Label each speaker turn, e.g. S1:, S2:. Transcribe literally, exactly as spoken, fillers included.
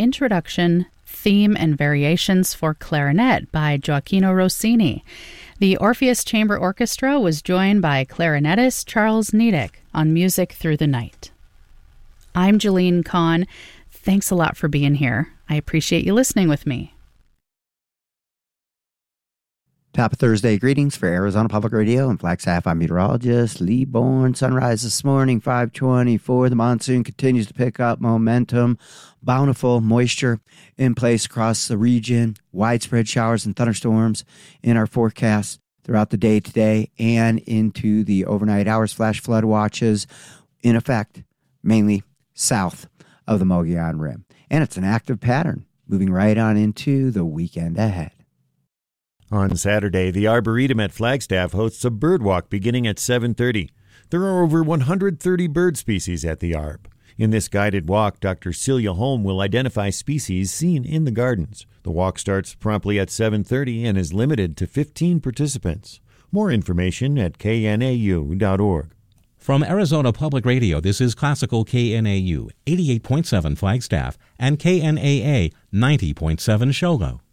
S1: Introduction, Theme and Variations for Clarinet by Gioacchino Rossini. The Orpheus Chamber Orchestra was joined by clarinetist Charles Niedek on Music Through the Night. I'm Jalene Kahn. Thanks a lot for being here. I appreciate you listening with me.
S2: Top of Thursday greetings for Arizona Public Radio and Flagstaff. I'm meteorologist Lee Bourne. Sunrise this morning, five twenty-four. The monsoon continues to pick up momentum. Bountiful moisture in place across the region. Widespread showers and thunderstorms in our forecast throughout the day today and into the overnight hours. Flash flood watches in effect, mainly south of the Mogollon Rim. And it's an active pattern moving right on into the weekend ahead.
S3: On Saturday, the Arboretum at Flagstaff hosts a bird walk beginning at seven thirty. There are over one hundred thirty bird species at the Arb. In this guided walk, Doctor Celia Holm will identify species seen in the gardens. The walk starts promptly at seven thirty and is limited to fifteen participants. More information at K N A U dot org.
S4: From Arizona Public Radio, this is Classical K N A U, eighty-eight point seven Flagstaff, and K N A A, ninety point seven Shogo.